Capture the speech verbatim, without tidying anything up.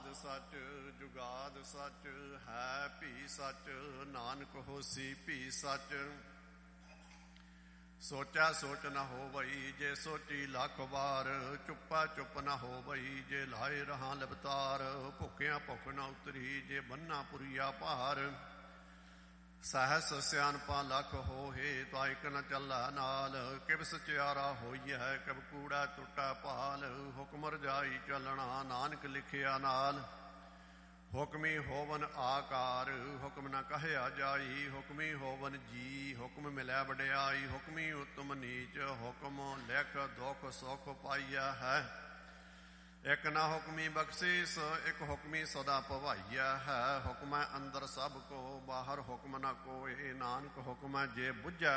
ਸੱਚ ਜੁਗਾਦ ਸੱਚ ਹੈ ਭੀ ਸੱਚ ਨਾਨਕ ਹੋਸੀ ਭੀ ਸੱਚ। ਸੋਚਾ ਸੋਚ ਨਾ ਹੋਵਈ ਜੇ ਸੋਚੀ ਲੱਖ ਵਾਰ, ਚੁੱਪਾ ਚੁੱਪ ਨਾ ਹੋਵਈ ਜੇ ਲਾਏ ਰਹਾ ਲਬਤਾਰ। ਭੁੱਖਿਆ ਭੁੱਖ ਨਾ ਉਤਰੀ ਜੇ ਬੰਨਾ ਪੁਰੀਆ ਭਾਰ, ਸਹਿਸ ਸਿਆਣਪਾਂ ਲੱਖ ਹੋਏ ਤਾਂ ਇੱਕ ਨ ਚੱਲਾ ਨਾਲ। ਕਿਵ ਸਚਿਆਰਾ ਹੋਈਐ ਕਿਵ ਕੂੜਾ ਟੁੱਟਾ ਭਾਲ, ਹੁਕਮ ਰਜਾਈ ਚੱਲਣਾ ਨਾਨਕ ਲਿਖਿਆ ਨਾਲ। ਹੁਕਮੀ ਹੋਵਨ ਆਕਾਰ ਹੁਕਮ ਨ ਕਹਿਆ ਜਾਈ, ਹੁਕਮੀ ਹੋਵਨ ਜੀ ਹੁਕਮ ਮਿਲਿਆ ਵਡਿਆਈ। ਹੁਕਮੀ ਉਤਮ ਨੀਚ ਹੁਕਮ ਲਿਖ ਦੁੱਖ ਸੁਖ ਪਾਈਆ ਹੈ, ਇੱਕ ਨਾ ਹੁਕਮੀ ਬਖਸ਼ੀਸ ਇੱਕ ਹੁਕਮੀ ਸਦਾ ਭਵਾਈਆ ਹੈ। ਹੁਕਮੈ ਅੰਦਰ ਸਭ ਕੋ ਬਾਹਰ ਹੁਕਮ ਨ ਕੋਏ, ਨਾਨਕ ਹੁਕਮੈ ਜੇ ਬੁੱਝੈ